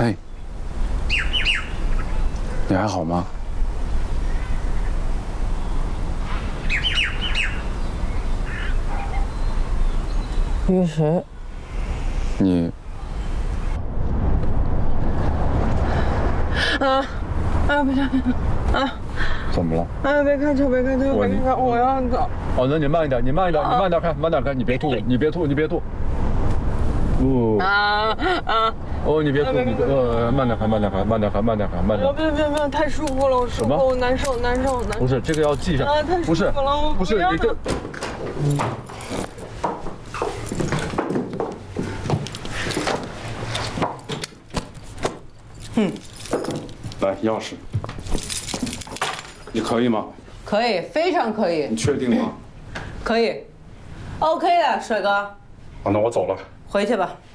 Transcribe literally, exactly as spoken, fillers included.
嘿，你还好吗？ 约谁？ 你啊啊！别别别啊！ 怎么了？ 啊！别开车，别开车，别开车！我要走。 哦，那你慢一点，你慢一点，你慢点开，慢点开，你别吐，你别吐，你别吐。哦啊啊！ 哦，你别吐，你别呃，慢点开，慢点开，慢点开，慢点开，慢点。 别别别！太舒服了，我舒服，我难受，难受，难受。 不是，这个要记上。 啊，太舒服了，我不是，你这。 哼。 来，钥匙。你可以吗？ 可以，非常可以。 你确定吗？ 可以 ，OK 的，水哥。 好，那我走了。 回去吧。